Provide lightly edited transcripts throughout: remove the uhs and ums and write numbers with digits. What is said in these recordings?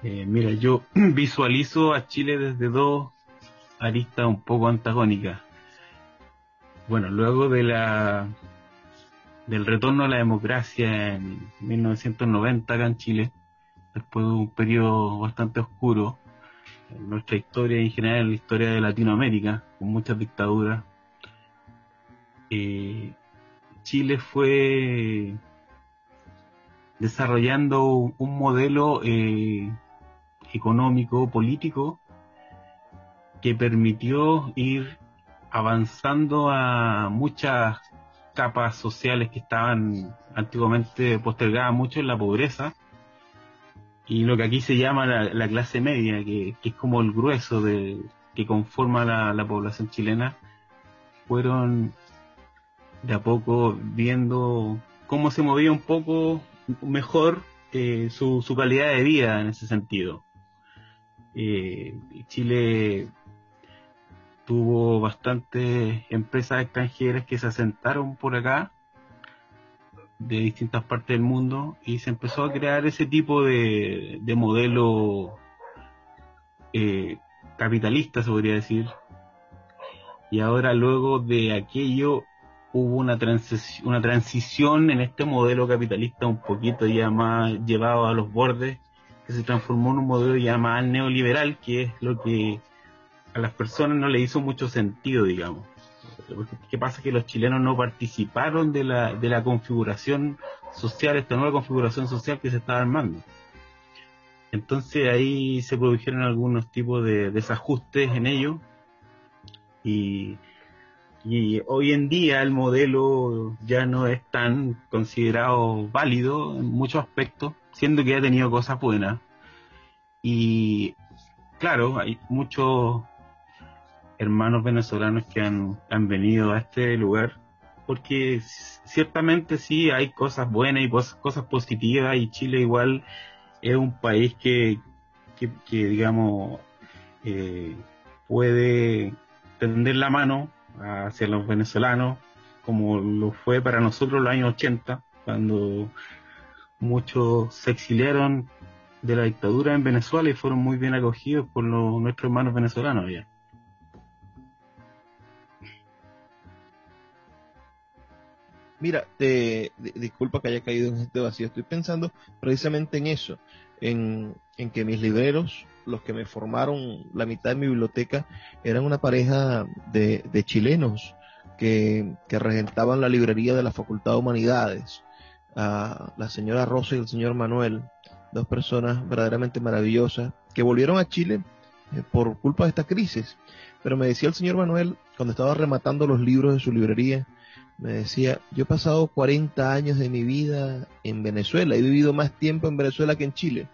Mira, yo visualizo a Chile desde dos aristas un poco antagónicas. Bueno, luego del retorno a la democracia en 1990 acá en Chile, después de un periodo bastante oscuro en nuestra historia y en general en la historia de Latinoamérica, con muchas dictaduras, eh, Chile fue desarrollando un modelo económico, político, que permitió ir avanzando a muchas capas sociales que estaban antiguamente postergadas mucho en la pobreza, y lo que aquí se llama la clase media, que es como el grueso que conforma la población chilena, fueron de a poco viendo cómo se movía un poco mejor su calidad de vida en ese sentido. Chile tuvo bastantes empresas extranjeras que se asentaron por acá de distintas partes del mundo, y se empezó a crear ese tipo de modelo capitalista, se podría decir. Y ahora, luego de aquello, hubo una transición en este modelo capitalista un poquito ya más llevado a los bordes, que se transformó en un modelo ya más neoliberal, que es lo que a las personas no le hizo mucho sentido, digamos. ¿Qué pasa? Que los chilenos no participaron de la configuración social, esta nueva configuración social que se estaba armando. Entonces ahí se produjeron algunos tipos de desajustes en ello, y, y hoy en día el modelo ya no es tan considerado válido en muchos aspectos, siendo que ha tenido cosas buenas. Y claro, hay muchos hermanos venezolanos que han venido a este lugar, porque ciertamente sí hay cosas buenas y cosas positivas, y Chile igual es un país que digamos, eh, puede tender la mano hacia los venezolanos, como lo fue para nosotros los años 80, cuando muchos se exiliaron de la dictadura en Venezuela y fueron muy bien acogidos por nuestros hermanos venezolanos allá. Mira, disculpa que haya caído en este vacío. Estoy pensando precisamente en eso, en que mis libreros, los que me formaron la mitad de mi biblioteca, eran una pareja de chilenos que regentaban la librería de la Facultad de Humanidades. La señora Rosa y el señor Manuel, dos personas verdaderamente maravillosas, que volvieron a Chile por culpa de esta crisis. Pero me decía el señor Manuel, cuando estaba rematando los libros de su librería, me decía, yo he pasado 40 años de mi vida en Venezuela, he vivido más tiempo en Venezuela que en Chile.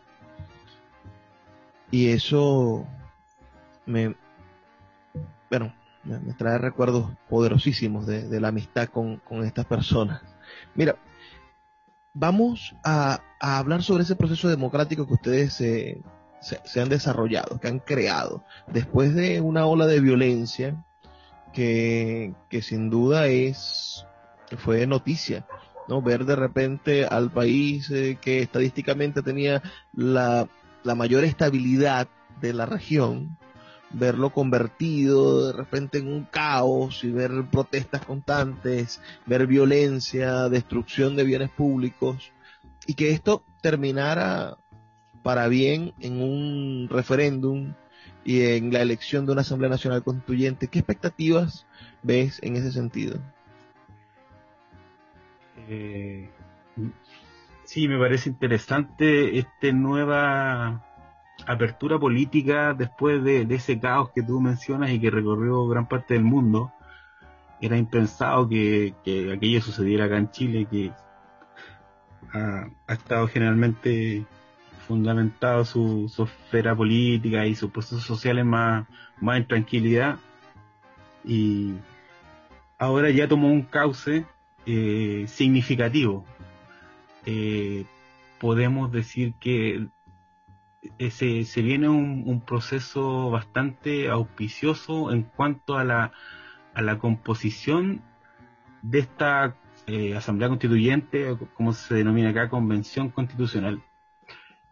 Y eso me, bueno, me trae recuerdos poderosísimos de la amistad con estas personas. Mira, vamos a hablar sobre ese proceso democrático que ustedes se han desarrollado, que han creado, después de una ola de violencia que sin duda fue noticia, ¿no? Ver de repente al país que estadísticamente tenía la mayor estabilidad de la región, verlo convertido de repente en un caos y ver protestas constantes, ver violencia, destrucción de bienes públicos, y que esto terminara para bien en un referéndum y en la elección de una Asamblea Nacional Constituyente. ¿Qué expectativas ves en ese sentido? Eh, sí, me parece interesante esta nueva apertura política después de ese caos que tú mencionas y que recorrió gran parte del mundo. Era impensado que aquello sucediera acá en Chile, que ha estado generalmente fundamentado su esfera política y sus procesos sociales más en tranquilidad, y ahora ya tomó un cauce significativo. Eh, Podemos decir que se viene un proceso bastante auspicioso en cuanto a la composición de esta Asamblea Constituyente, o como se denomina acá, Convención Constitucional,